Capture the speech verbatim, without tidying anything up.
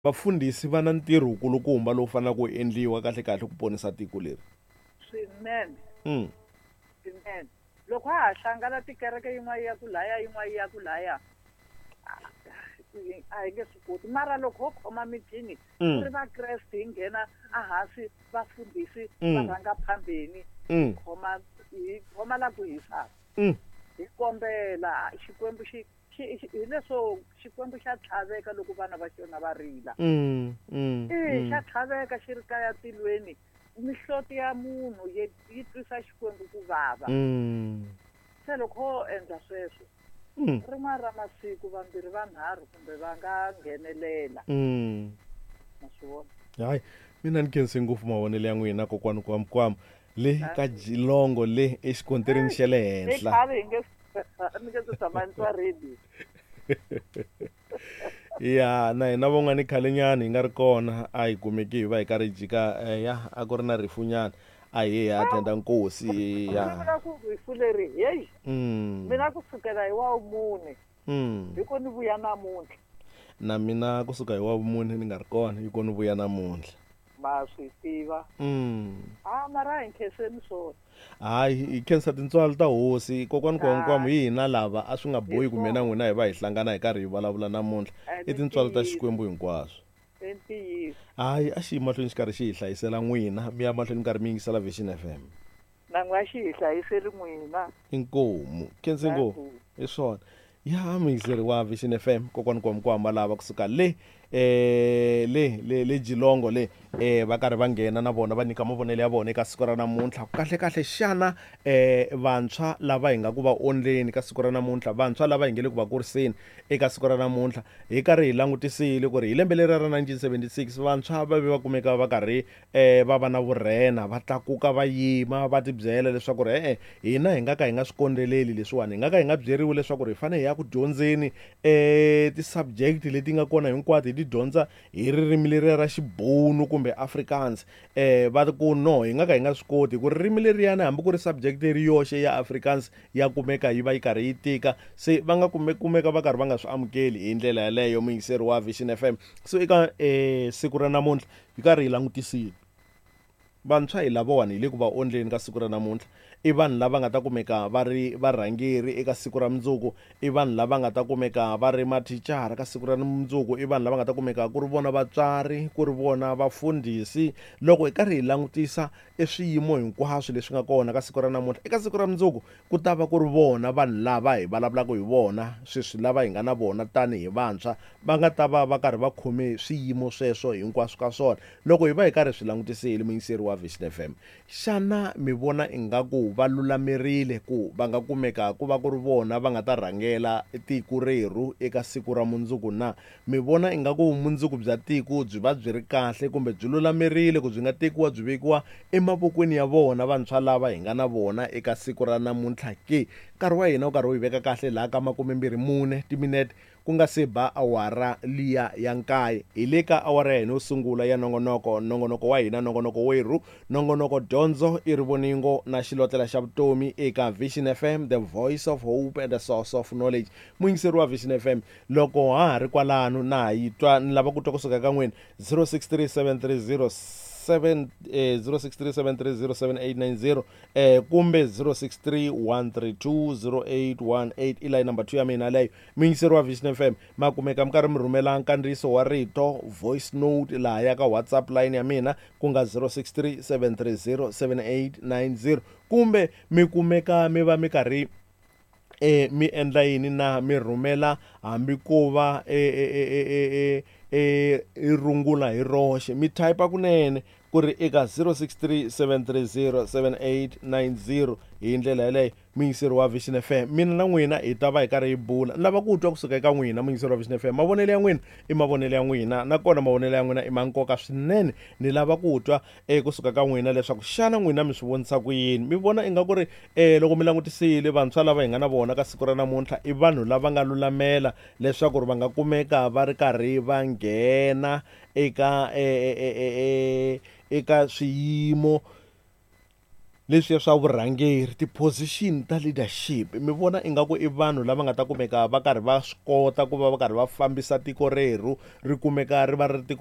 vafundhisi va na ntirho wukulukumba lowu faneleke ku endliwa kahle kahle ku ponisa tiko leri. swinene Mm. swinene loko ha ha hlangana tikereke yin'wana ya ku laya yin'wana ya ku laya a hi nge swi koti mara loko ho khoma mitini Mm. ku ri vakreste hi nghena ahansi vafundhisi Mm. va rhanga phambeni Mm. khoma hi khoma la ku hisaka Mm. hi kombela xikwembu xi xi- xi- hi leswo xikwembu xa tlhaveka loko vana va xona va rila Mm. Mm. i xa Mm. tlhaveka xi ri kaya tilweni mihloti ya munhu yi yi twisa xikwembu ku vava Mm. se loko ho endla sweswo Mm. rin'wana ra masiku vambirhi vanharhu kumbe va nga nghenelela Mm. ma swi vona hayi mina ni khensi ngopfu mavonelo ya n'wina kokwani kwamkwama le ka jilongo le exikontirini xa le hi henhla. khale hi nge ni nge se tshama ni twa radio ya na hina van'wani khalenyana hi nga ri kona a hi kumeki hi va hi karhi hi jika eh, ya a ku ri na rifunyana a hi hi attenda nkosi ni ya. vula ku rifu leri heyi Mm. mina kusukela hi wa mune Mm. hi ku ni vuya namuntlha na mina kusuka hi wa vumune ni nga ri kona hi ko ni vuya namuntlha. ma swi tiva Mm. a mara hi nkhenseni swona hayi hi khensa tintswalo ta hosi kokwani kwamkwama hi hina lava a swi nga bohi ku Hi mina swona. n'wina hi va hi hlangana hi karhi hi vulavula namuntlha Eh, i ni tintswalo ta ntiyiso. xikwembu hinkwaswo. i ntiyiso hayi a xi yi mahlweni xi karhi xi hi hlayisela n'wina mi ya mahlweni karhi mi yingisela Vision F M. na n'wa xi hi hlayiseli n'wina inkomu khensi ngopfu hi swona ya muyingiseri wa Vision F M kokwani kwamkwama lava kusuka le eh le le le jilongo le eh va karhi va nghena na vona va nyika mavonelo ya vona eka siku ra namuntlha kahle kahle xana eh vantshwa lava hi nga ku va onleni ka siku ra namuntlha vantshwa lava hi nge le ku va kuriseni eka siku ra namuntlha hi karhi hi langutisile ku ri hi lembe leri ra nineteen seventy-six vantshwa va ve va kumeka va karhi eh va va na vurhena va tlakuka va yima va tibyela leswaku ri e hina hi nga ka hi nga swi kondzeleli leswiwani hi nga ka hi nga byeriwi leswaku ri hi fanele hi ya ku dyondzeni eh ti-subject leti nga kona hinkwato hi ti dyondza hi ririmi leri ra xibunu kumbe Afrikaans eh va ku no hi nga ka hi nga swi koti ku ririmi leriyani hambi ku ri subject leri yoxe ya Afrikaans ya kumeka yi va yi karhi yi tika se va nga kume kumeka va karhi va nga swi amukeli hi ndlela yaleyo muyingiseri wa Vision F M. So eka eh siku ra namuntlha hi karhi hi langutisile vantshwa hi lavawani hi le ku va onleni ka siku ra namuntlha i vanhu lava nga ta kumeka va ri varhangeri eka siku ra mundzuku i vanhu lava nga ta kumeka va ri mathicara ka siku ra mundzuku i vanhu lava nga ta kumeka ku ri vona vatswari ku ri vona vafundhisi loko hi karhi hi langutisa e swiyimo hinkwaswo leswi nga kona ka siku ra namuntlha eka siku ra mundzuku ku ta va ku ri vona vanhu lava hi vulavulaka hi vona sweswi lava hi nga na vona tanihi vantshwa va nga ta va va karhi va khome swiyimo sweswo hinkwaswo ka swona loko hi va hi karhi swi langutisile muyingiseri wa Vision F M. Xana mi vona ingaku va lulamerile ku va nga kumeka ku va ku ri vona va nga ta rhangela tiko reru eka siku ra mundzuku na mi vona ingaku mundzuku bya tiko byi va byi ri kahle kumbe byi lulamerile ku byi nga tekiwa byi vekiwa emavokweni ya vona vantshwa lava hi nga na vona eka siku ra namuntlha ke nkarhi wa hina wu karhi wu hi veka kahle laha ka makumembirhi mune timinete ku nga se ba awara liya ya nkaye hi le ka awara ya hina yo sungula ya nongonoko nongonoko wa hina nongonoko werhu nongonoko dyondzo i rivoningo na xilotlela xa vutomi eka Vision F M, the voice of hope and the source of knowledge. Muyingiseri wa Vision F M loko ha ha ri kwalano na hi twa ni lava ku twa kusuka ka n'wina zero six three seven three zero seven eh zero six three seven three zero seven eight nine zero eh kumbe zero six three one three two zero eight one eight ila number two ya mina leyo muyingiseri wa Vision F M ma kumeka mi karhi mi rhumela nkandziyiso wa rito voice note laha ya ka WhatsApp line ya mina ku nga zero six three seven three zero seven eight nine zero kumbe mi kumeka mi va mi karhi eh mi endla yini na mi rhumela hambi ko va e e e e e rungula hi roxe mi type kunene ku ri eka zero six three seven three zero seven eight nine zero hi ndlela yaleyo muyingiseri wa Vision F M mina na n'wina hi ta va hi karhi hi bula ni lava ku twa kusuka eka n'wina muyingiseri wa Vision F M mavonelo ya n'wina i mavonelo ya n'wina nakona mavonelo ya n'wina i ma nkoka swinene ni lava ku twa eh kusuka ka n'wina leswaku xana n'wina mi swi vonisa ku yini mi vona inga ku ri eh loko mi langutisile vantshwa lava hi nga na vona ka siku ra namuntlha i vanhu lava nga lulamela leswaku ri va nga kumeka va ri karhi va nghena eka eh eka swiyimo leswiya swa vurhangeri ti-position ta leadership mi vona ingaku i vanhu lava nga ta kumeka va karhi va swi kota ku va va karhi va fambisa tiko reru ri kumeka ri va ri tiko